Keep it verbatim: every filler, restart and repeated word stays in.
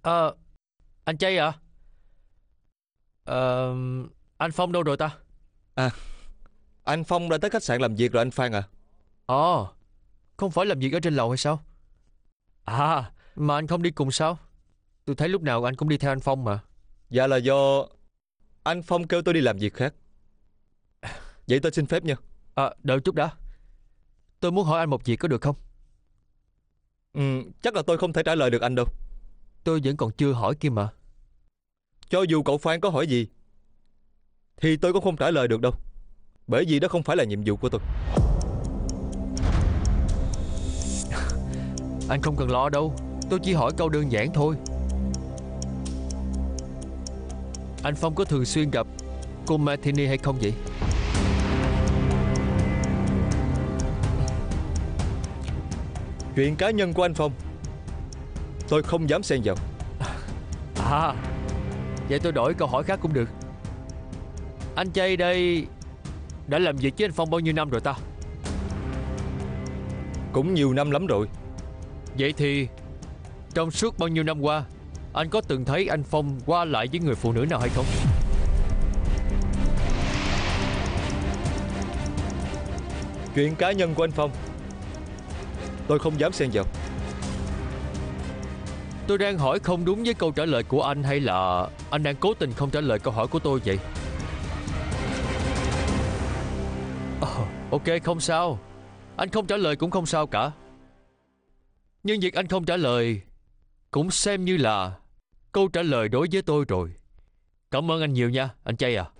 Ờ, anh Chay à? Ờ, anh Phong đâu rồi ta? À, anh Phong đã tới khách sạn làm việc rồi anh Phan à? Ồ, không phải làm việc ở trên lầu hay sao? À, mà anh không đi cùng sao? Tôi thấy lúc nào anh cũng đi theo anh Phong mà. Dạ là do anh Phong kêu tôi đi làm việc khác. Vậy tôi xin phép nha. À, đợi chút đã. Tôi muốn hỏi anh một việc có được không? Ừ, chắc là tôi không thể trả lời được anh đâu. Tôi vẫn còn chưa hỏi kia mà. Cho dù cậu Phan có hỏi gì thì tôi cũng không trả lời được đâu. Bởi vì đó không phải là nhiệm vụ của tôi. Anh không cần lo đâu. Tôi chỉ hỏi câu đơn giản thôi. Anh Phong có thường xuyên gặp cô Martini hay không vậy? Chuyện cá nhân của anh Phong tôi không dám xen vào. À, vậy tôi đổi câu hỏi khác cũng được. Anh Chay đây đã làm việc với anh Phong bao nhiêu năm rồi ta? Cũng nhiều năm lắm rồi. Vậy thì trong suốt bao nhiêu năm qua, anh có từng thấy anh Phong qua lại với người phụ nữ nào hay không? Chuyện cá nhân của anh Phong tôi không dám xen vào. Tôi đang hỏi không đúng với câu trả lời của anh, hay là anh đang cố tình không trả lời câu hỏi của tôi vậy? Ờ, ok, không sao. Anh không trả lời cũng không sao cả. Nhưng việc anh không trả lời cũng xem như là câu trả lời đối với tôi rồi. Cảm ơn anh nhiều nha, anh Chay à.